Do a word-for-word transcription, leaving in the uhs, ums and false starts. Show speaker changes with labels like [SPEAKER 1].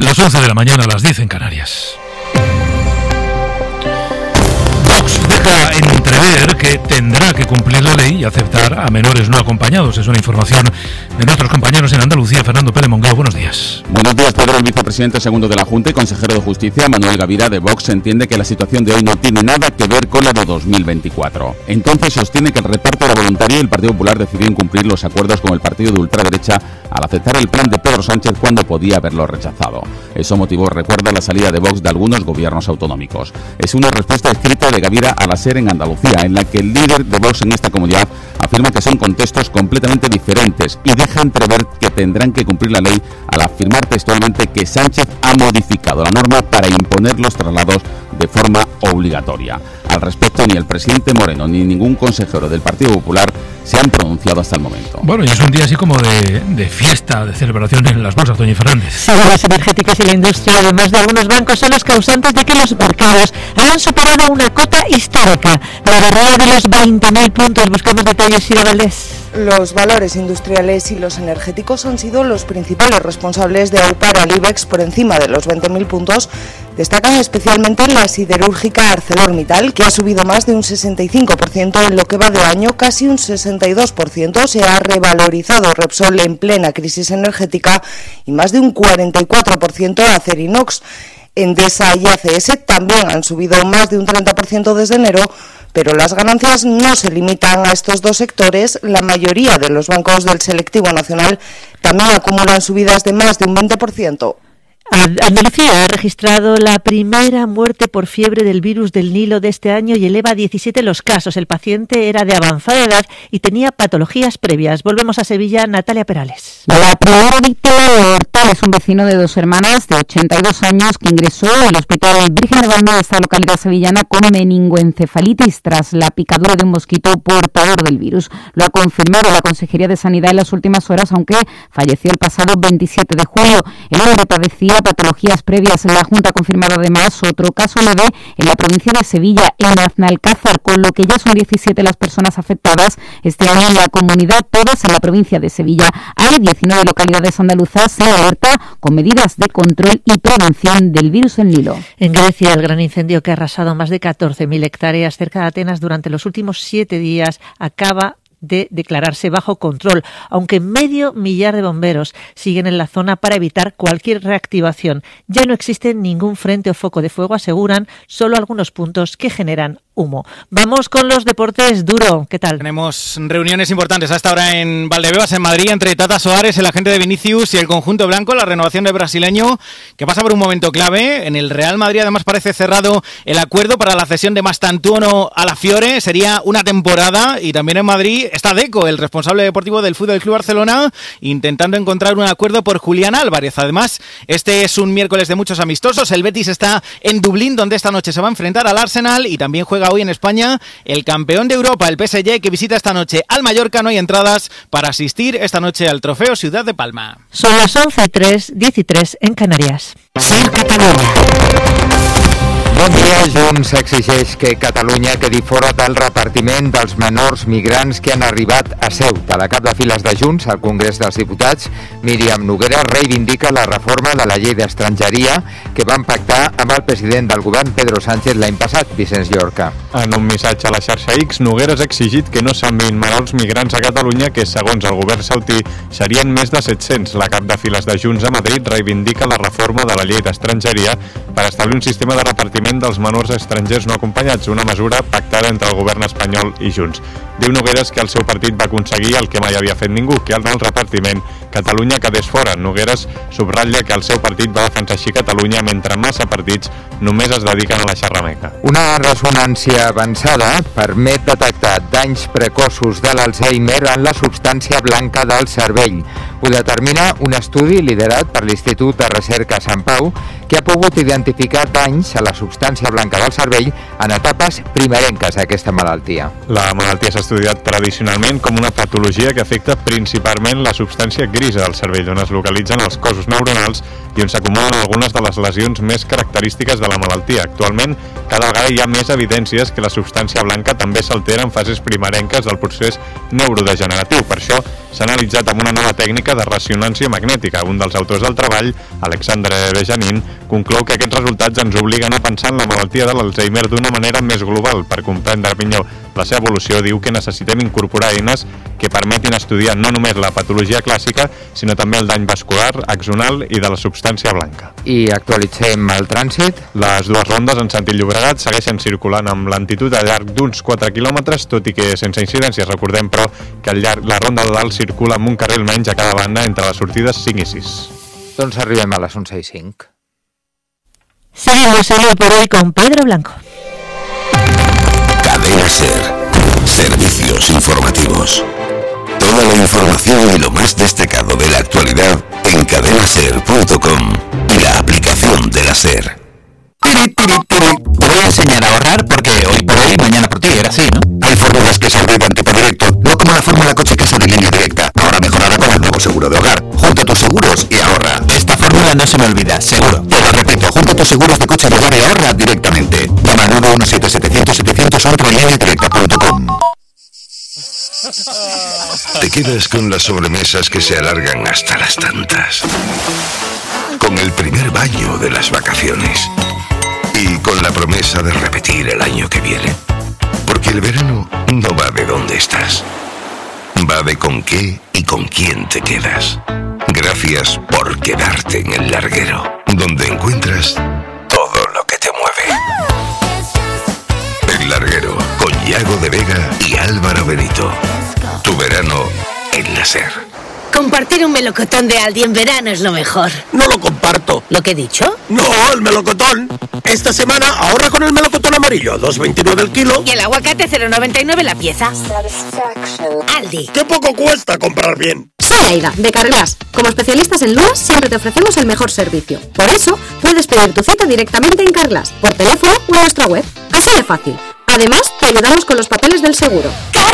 [SPEAKER 1] Las once de la mañana, a las diez en Canarias. Vox deja entrever que tendrá que cumplir la ley y aceptar a menores no acompañados. Es una información de nuestros compañeros en Andalucía. Fernando Pérez Mongao, buenos días.
[SPEAKER 2] Buenos días, Pedro. El vicepresidente segundo de la Junta y consejero de Justicia, Manuel Gavira, de Vox, entiende que la situación de hoy no tiene nada que ver con la de dos mil veinticuatro. Entonces sostiene que el reparto era voluntario y el Partido Popular decidió incumplir los acuerdos con el partido de ultraderecha al aceptar el plan de Pedro Sánchez cuando podía haberlo rechazado. Eso motivó, recuerda, la salida de Vox de algunos gobiernos autonómicos. Es una respuesta escrita de Gavira a la SER en Andalucía, en la que el líder de Vox en esta comunidad afirma que son contextos completamente diferentes y deja entrever que tendrán que cumplir la ley al afirmar textualmente que Sánchez ha modificado la norma para imponer los traslados de forma obligatoria. Al respecto, ni el presidente Moreno ni ningún consejero del Partido Popular se han pronunciado hasta el momento.
[SPEAKER 1] Bueno, y es un día así como de, de fiesta, de celebración en las bolsas, doña Fernández.
[SPEAKER 3] Sí, las energéticas y la industria, además de algunos bancos, son los causantes de que los mercados hayan superado una cota histórica, la barrera de los veinte mil puntos. Buscamos detalles, Sira Valdés.
[SPEAKER 4] Los valores industriales y los energéticos han sido los principales responsables de aupar al IBEX por encima de los veinte mil puntos. Destacan especialmente la siderúrgica ArcelorMittal, que ha subido más de un sesenta y cinco por ciento en lo que va de año, casi un sesenta y dos por ciento. Se ha revalorizado Repsol en plena crisis energética y más de un cuarenta y cuatro por ciento Acerinox. Endesa y A C S también han subido más de un treinta por ciento desde enero, pero las ganancias no se limitan a estos dos sectores. La mayoría de los bancos del selectivo nacional también acumulan subidas de más de un veinte por ciento.
[SPEAKER 3] Andalucía ha registrado la primera muerte por fiebre del virus del Nilo de este año y eleva a diecisiete los casos. El paciente era de avanzada edad y tenía patologías previas. Volvemos a Sevilla, Natalia Perales.
[SPEAKER 5] La primera víctima de Hortal es un vecino de dos hermanas de ochenta y dos años que ingresó al hospital Virgen del Valme de esta localidad sevillana con meningoencefalitis tras la picadura de un mosquito portador del virus. Lo ha confirmado la Consejería de Sanidad en las últimas horas, aunque falleció el pasado veintisiete de julio. El hombre padecía patologías previas. La Junta ha confirmado además otro caso leve en la provincia de Sevilla, en Aznalcázar, con lo que ya son diecisiete las personas afectadas este año en la comunidad, todas en la provincia de Sevilla. Hay diecinueve localidades andaluzas en alerta con medidas de control y prevención del virus del Nilo.
[SPEAKER 3] En Grecia, el gran incendio que ha arrasado más de catorce mil hectáreas cerca de Atenas durante los últimos siete días acaba de declararse bajo control, aunque medio millar de bomberos siguen en la zona para evitar cualquier reactivación. Ya no existe ningún frente o foco de fuego, aseguran, solo algunos puntos que generan humo. Vamos con los deportes. Duro, ¿qué tal?
[SPEAKER 6] Tenemos reuniones importantes hasta ahora en Valdebebas, en Madrid, entre Tata Soares, el agente de Vinicius, y el conjunto blanco, la renovación del brasileño, que pasa por un momento clave. En el Real Madrid además parece cerrado el acuerdo para la cesión de Mastantuono a la Fiore, sería una temporada, y también en Madrid está Deco, el responsable deportivo del Fútbol Club Barcelona, intentando encontrar un acuerdo por Julián Álvarez. Además, este es un miércoles de muchos amistosos. El Betis está en Dublín, donde esta noche se va a enfrentar al Arsenal, y también juega hoy en España el campeón de Europa, el P S G, que visita esta noche al Mallorca. No hay entradas para asistir esta noche al Trofeo Ciudad de Palma.
[SPEAKER 3] Son las once y tres, diez y tres en Canarias.
[SPEAKER 7] Ser Catalunya. Bon dia. Junts exigeix que Catalunya quedi fora del repartiment dels menors migrants que han arribat a Ceuta. La cap de files de Junts al Congrés dels Diputats, Míriam Noguera, reivindica la reforma de la llei d'estrangeria que van pactar amb el president del govern, Pedro Sánchez, l'any passat, Vicenç Llorca.
[SPEAKER 8] En un missatge a la xarxa X, Noguera ha exigit que no s'enviïn menors migrants a Catalunya, que segons el govern sautí serien més de set-cents. La cap de files de Junts a Madrid reivindica la reforma de la llei d'estrangeria per establir un sistema de repartiment dels menors estrangers no acompanyats, una mesura pactada entre el govern espanyol i Junts. Diu Nogueras que el seu partit va aconseguir el que mai havia fet ningú, que en el repartiment Catalunya quedés fora. Nogueras subratlla que el seu partit va defensar així Catalunya mentre massa partits només es dediquen a la xerrameca.
[SPEAKER 7] Una ressonància avançada permet detectar danys precoços de l'Alzheimer en la substància blanca del cervell. Ho determina un estudi liderat per l'Institut de Recerca Sant Pau, que ha pogut identificar danys a la substància blanca del cervell en etapes primerenques d'aquesta malaltia.
[SPEAKER 8] La malaltia s'ha estudiat tradicionalment com una patologia que afecta principalment la substància gris gris al cervell, on es localitzen els cossos neuronals i on s'acumulen algunes de les lesions més característiques de la malaltia. Actualment, cada vegada hi ha més evidències que la substància blanca també s'altera en fases primerenques del procés neurodegeneratiu. Per això, s'ha analitzat amb una nova tècnica de ressonància magnètica. Un dels autors del treball, Alexandre Bejanin, conclou que aquests resultats ens obliguen a pensar en la malaltia de l'Alzheimer d'una manera més global. Per comprendre millor la seva evolució, diu que necessitem incorporar eines que permetin estudiar no només la patologia clàssica, sinó també el dany vascular, axonal i de la substància blanca.
[SPEAKER 7] I actualitzem el trànsit.
[SPEAKER 8] Les dues rondes en sentit Llobregat segueixen circulant amb lentitud al llarg d'uns quatre quilòmetres, tot i que sense incidències. Recordem, però, que al llarg la ronda de dalt circula amb un carril menys a cada banda entre les sortides cinc i sis.
[SPEAKER 7] Doncs arribem a les onze i cinc.
[SPEAKER 3] Seguimos hoy por hoy con Pedro Blanco.
[SPEAKER 9] Cadena SER. Servicios informativos. Toda la información y lo más destacado de la actualidad en cadena ser punto com y la aplicación de la SER.
[SPEAKER 10] Te voy a enseñar a ahorrar porque hoy por hoy, mañana por ti, era así, ¿no?
[SPEAKER 9] Hay fórmulas que se arriban tipo directo, no como la fórmula coche casa de línea directa, ahora mejorada con el nuevo seguro de hogar. Junta tus seguros y ahorra.
[SPEAKER 10] Esta fórmula no se me olvida, seguro.
[SPEAKER 9] Te lo repito, junta tus seguros de coche de hogar y ahorra directamente. Llama al nueve uno siete siete cero cero siete cero cero o en línea directa punto com. Te quedas con las sobremesas que se alargan hasta las tantas, con el primer baño de las vacaciones y con la promesa de repetir el año que viene. Porque el verano no va de dónde estás, va de con qué y con quién te quedas. Gracias por quedarte en el larguero, donde encuentras todo lo que te mueve. El larguero, con Yago de Vega y Álvaro Benito. Tu verano en la SER.
[SPEAKER 11] Compartir un melocotón de Aldi en verano es lo mejor.
[SPEAKER 12] No lo comparto.
[SPEAKER 11] ¿Lo que he dicho?
[SPEAKER 12] No, el melocotón. Esta semana ahorra con el melocotón amarillo, dos veintinueve el kilo.
[SPEAKER 11] Y el aguacate cero noventa y nueve la pieza. Aldi.
[SPEAKER 12] ¡Qué poco cuesta comprar bien!
[SPEAKER 13] Soy Aida, de Carglass. Como especialistas en lúas, siempre te ofrecemos el mejor servicio. Por eso, puedes pedir tu cita directamente en Carglass, por teléfono o en nuestra web. Así de fácil. Además, te ayudamos con los papeles del seguro.